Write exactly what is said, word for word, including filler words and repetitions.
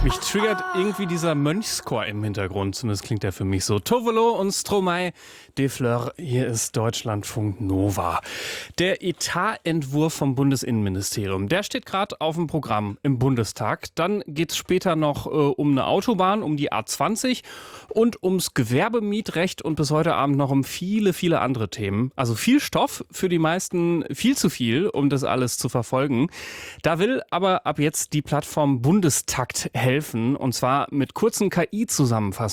Mich triggert irgendwie dieser Mönchschor im Hintergrund, zumindest klingt der für mich so. Tovolo und Stromae de Fleur, hier ist Deutschlandfunk Nova. Der Etatentwurf vom Bundesinnenministerium, der steht gerade auf dem Programm im Bundestag. Dann geht es später noch äh, um eine Autobahn, um die A zwanzig und ums Gewerbemietrecht und bis heute Abend noch um viele, viele andere Themen. Also viel Stoff, für die meisten viel zu viel, um das alles zu verfolgen. Da will aber ab jetzt die Plattform Bundestakt helfen, und zwar mit kurzen K I-Zusammenfassungen.